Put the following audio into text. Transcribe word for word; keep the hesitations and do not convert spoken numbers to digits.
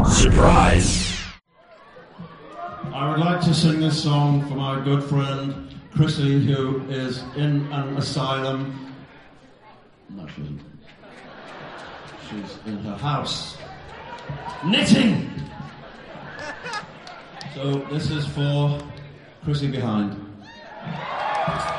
Surprise! I would like to sing this song for my good friend Chrissy, who is in an asylum. No, she isn't. She's in her house. Knitting! So this is for Chrissy behind.